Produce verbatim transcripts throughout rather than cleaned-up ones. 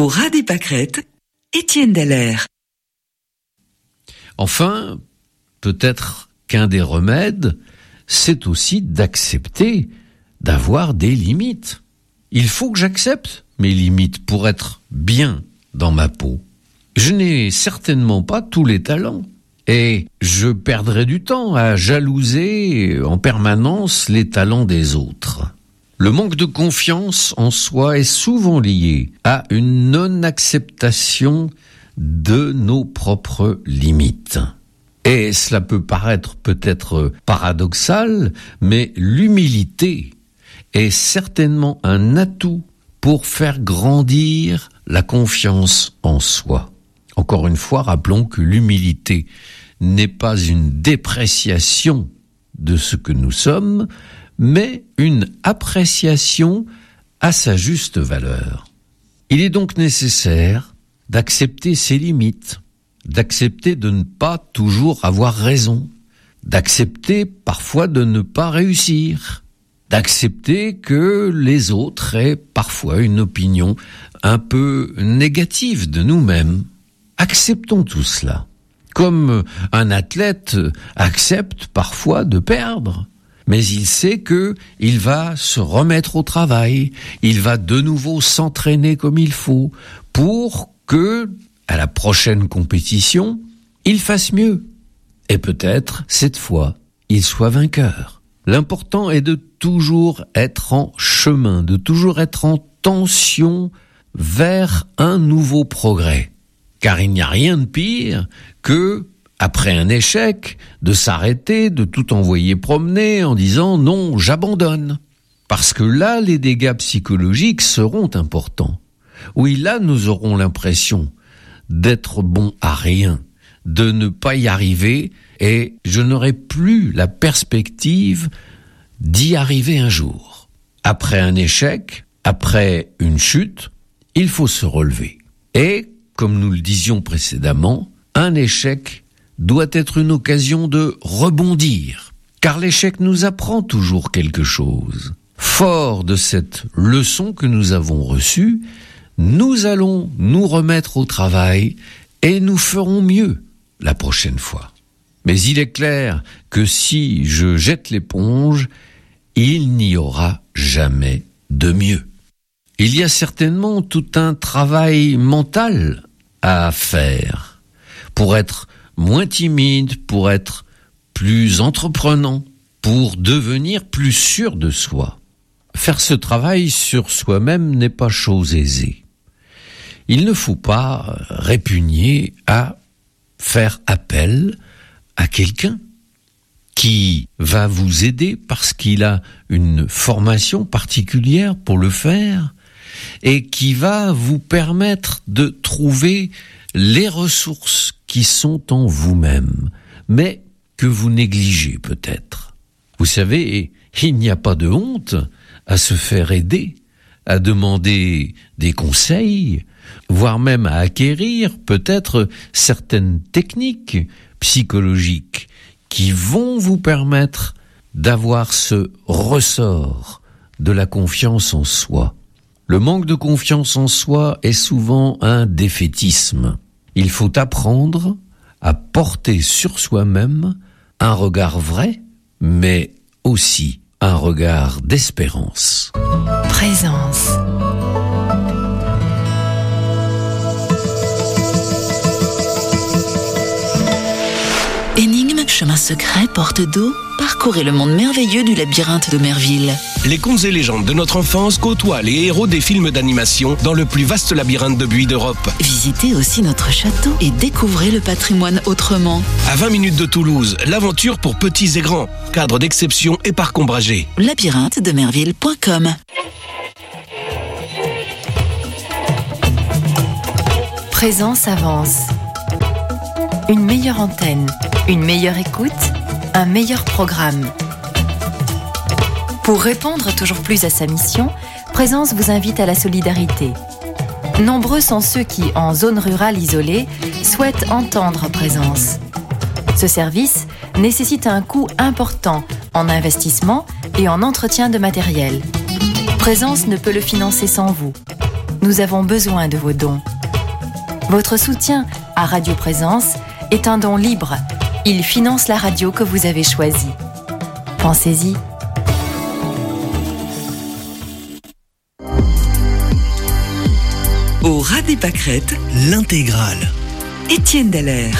Au ras des pâquerettes, Étienne Dallaire. Enfin, peut-être qu'un des remèdes, c'est aussi d'accepter d'avoir des limites. Il faut que j'accepte mes limites pour être bien dans ma peau. Je n'ai certainement pas tous les talents et je perdrai du temps à jalouser en permanence les talents des autres. Le manque de confiance en soi est souvent lié à une non-acceptation de nos propres limites. Et cela peut paraître peut-être paradoxal, mais l'humilité est certainement un atout pour faire grandir la confiance en soi. Encore une fois, rappelons que l'humilité n'est pas une dépréciation de ce que nous sommes, mais une appréciation à sa juste valeur. Il est donc nécessaire d'accepter ses limites, d'accepter de ne pas toujours avoir raison, d'accepter parfois de ne pas réussir, d'accepter que les autres aient parfois une opinion un peu négative de nous-mêmes. Acceptons tout cela, comme un athlète accepte parfois de perdre. Mais il sait que il va se remettre au travail, il va de nouveau s'entraîner comme il faut pour que, à la prochaine compétition, il fasse mieux. Et peut-être, cette fois, il soit vainqueur. L'important est de toujours être en chemin, de toujours être en tension vers un nouveau progrès. Car il n'y a rien de pire que, après un échec, de s'arrêter, de tout envoyer promener en disant « non, j'abandonne ». Parce que là, les dégâts psychologiques seront importants. Oui, là, nous aurons l'impression d'être bon à rien, de ne pas y arriver, et je n'aurai plus la perspective d'y arriver un jour. Après un échec, après une chute, il faut se relever. Et, comme nous le disions précédemment, un échec doit être une occasion de rebondir, car l'échec nous apprend toujours quelque chose. Fort de cette leçon que nous avons reçue, nous allons nous remettre au travail et nous ferons mieux la prochaine fois. Mais il est clair que si je jette l'éponge, il n'y aura jamais de mieux. Il y a certainement tout un travail mental à faire pour être moins timide, pour être plus entreprenant, pour devenir plus sûr de soi. Faire ce travail sur soi-même n'est pas chose aisée. Il ne faut pas répugner à faire appel à quelqu'un qui va vous aider parce qu'il a une formation particulière pour le faire et qui va vous permettre de trouver les ressources qui sont en vous-même, mais que vous négligez peut-être. Vous savez, il n'y a pas de honte à se faire aider, à demander des conseils, voire même à acquérir peut-être certaines techniques psychologiques qui vont vous permettre d'avoir ce ressort de la confiance en soi. Le manque de confiance en soi est souvent un défaitisme. Il faut apprendre à porter sur soi-même un regard vrai, mais aussi un regard d'espérance. Présence. Énigme, chemin secret, porte d'eau, parcourez le monde merveilleux du labyrinthe de Merville. Les contes et légendes de notre enfance côtoient les héros des films d'animation dans le plus vaste labyrinthe de buis d'Europe. Visitez aussi notre château et découvrez le patrimoine autrement. À vingt minutes de Toulouse, l'aventure pour petits et grands. Cadre d'exception et parc ombragé. labyrinthe de merville point com. Présence avance. Une meilleure antenne, une meilleure écoute, un meilleur programme. Pour répondre toujours plus à sa mission, Présence vous invite à la solidarité. Nombreux sont ceux qui, en zone rurale isolée, souhaitent entendre Présence. Ce service nécessite un coût important en investissement et en entretien de matériel. Présence ne peut le financer sans vous. nous avons besoin de vos dons. Votre soutien à Radio Présence est un don libre. Il finance la radio que vous avez choisie. Pensez-y. Au ras des pâquerettes, l'intégrale. Étienne Dallaire.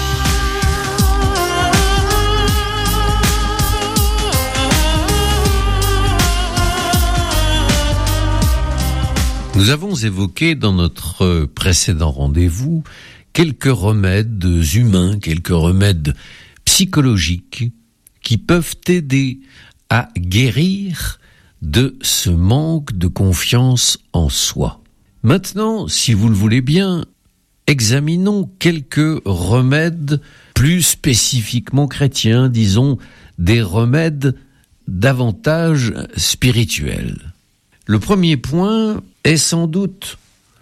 Nous avons évoqué dans notre précédent rendez-vous quelques remèdes humains, quelques remèdes psychologiques qui peuvent aider à guérir de ce manque de confiance en soi. Maintenant, si vous le voulez bien, examinons quelques remèdes plus spécifiquement chrétiens, disons des remèdes davantage spirituels. Le premier point est sans doute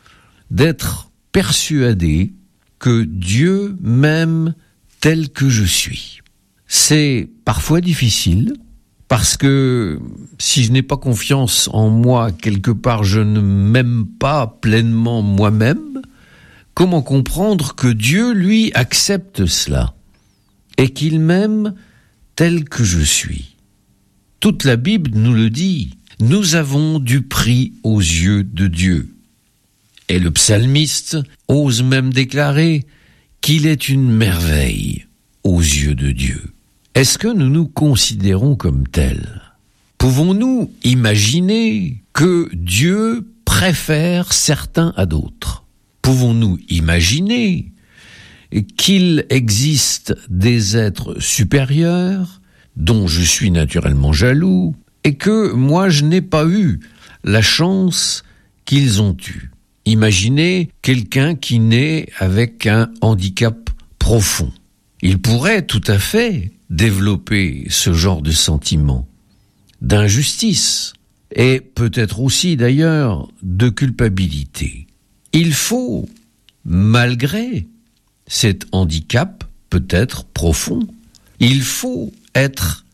d'être persuadé que Dieu m'aime tel que je suis. C'est parfois difficile, parce que si je n'ai pas confiance en moi, quelque part je ne m'aime pas pleinement moi-même. Comment comprendre que Dieu, lui, accepte cela et qu'il m'aime tel que je suis? Toute la Bible nous le dit. Nous avons du prix aux yeux de Dieu. Et le psalmiste ose même déclarer qu'il est une merveille aux yeux de Dieu. Est-ce que nous nous considérons comme tels? Pouvons-nous imaginer que Dieu préfère certains à d'autres? Pouvons-nous imaginer qu'il existe des êtres supérieurs dont je suis naturellement jaloux et que moi je n'ai pas eu la chance qu'ils ont eue? Imaginez quelqu'un qui naît avec un handicap profond. Il pourrait tout à fait développer ce genre de sentiment d'injustice et peut-être aussi d'ailleurs de culpabilité. Il faut, malgré cet handicap peut-être profond, il faut être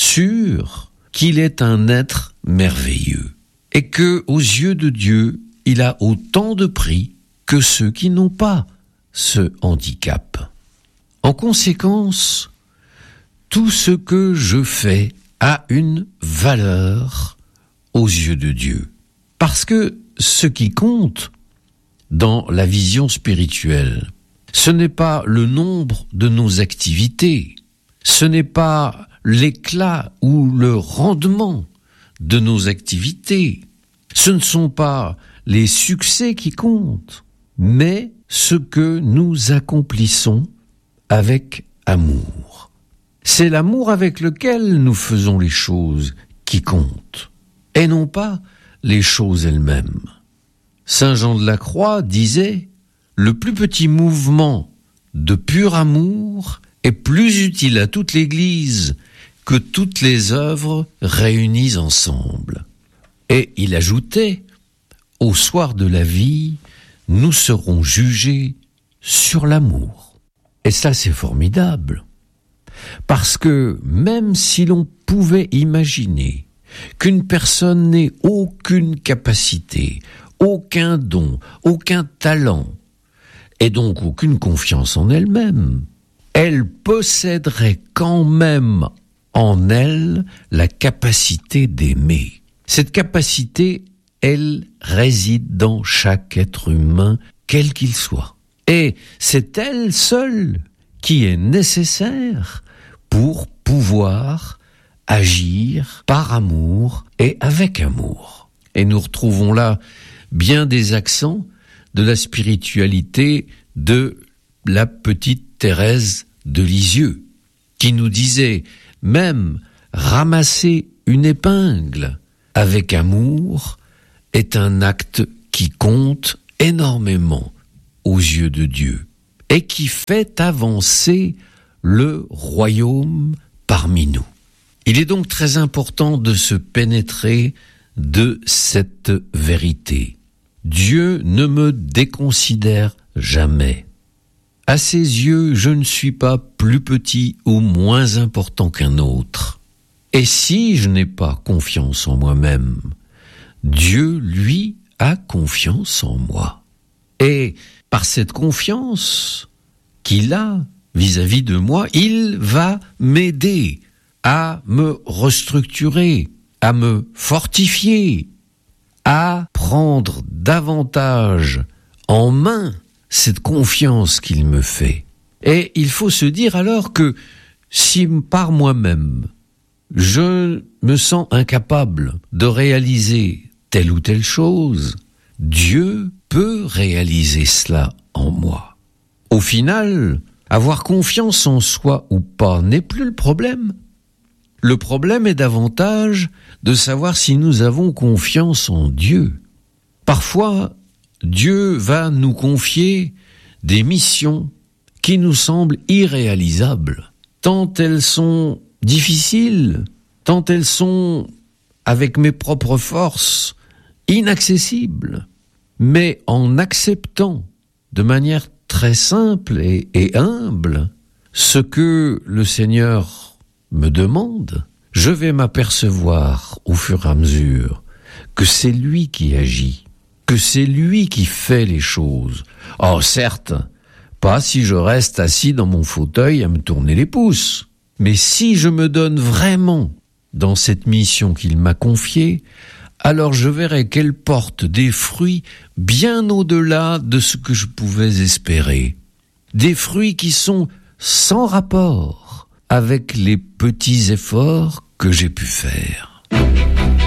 sûr qu'il est un être merveilleux et que, aux yeux de Dieu, il a autant de prix que ceux qui n'ont pas ce handicap. En conséquence, tout ce que je fais a une valeur aux yeux de Dieu. Parce que ce qui compte dans la vision spirituelle, ce n'est pas le nombre de nos activités, ce n'est pas l'éclat ou le rendement de nos activités, ce ne sont pas les succès qui comptent, mais ce que nous accomplissons avec amour. C'est l'amour avec lequel nous faisons les choses qui comptent, et non pas les choses elles-mêmes. Saint Jean de la Croix disait « Le plus petit mouvement de pur amour est plus utile à toute l'Église que toutes les œuvres réunies ensemble. » Et il ajoutait « Au soir de la vie, nous serons jugés sur l'amour. » Et ça, c'est formidable. Parce que même si l'on pouvait imaginer qu'une personne n'ait aucune capacité, aucun don, aucun talent, et donc aucune confiance en elle-même, elle posséderait quand même en elle la capacité d'aimer. Cette capacité, elle réside dans chaque être humain, quel qu'il soit. Et c'est elle seule qui est nécessaire pour pouvoir agir par amour et avec amour. Et nous retrouvons là bien des accents de la spiritualité de la petite Thérèse de Lisieux, qui nous disait même ramasser une épingle avec amour est un acte qui compte énormément aux yeux de Dieu et qui fait avancer le royaume parmi nous. Il est donc très important de se pénétrer de cette vérité. Dieu ne me déconsidère jamais. À ses yeux, je ne suis pas plus petit ou moins important qu'un autre. Et si je n'ai pas confiance en moi-même, Dieu, lui, a confiance en moi. Et par cette confiance qu'il a vis-à-vis de moi, il va m'aider à me restructurer, à me fortifier, à prendre davantage en main cette confiance qu'il me fait. Et il faut se dire alors que si par moi-même, je me sens incapable de réaliser telle ou telle chose, Dieu peut réaliser cela en moi. Au final, avoir confiance en soi ou pas n'est plus le problème. Le problème est davantage de savoir si nous avons confiance en Dieu. Parfois, Dieu va nous confier des missions qui nous semblent irréalisables, tant elles sont difficiles, tant elles sont, avec mes propres forces, inaccessibles. Mais en acceptant de manière très simple et, et humble ce que le Seigneur me demande, je vais m'apercevoir au fur et à mesure que c'est lui qui agit, que c'est lui qui fait les choses. Oh, certes, pas si je reste assis dans mon fauteuil à me tourner les pouces, mais si je me donne vraiment dans cette mission qu'il m'a confiée, alors je verrai qu'elle porte des fruits bien au-delà de ce que je pouvais espérer. Des fruits qui sont sans rapport avec les petits efforts que j'ai pu faire.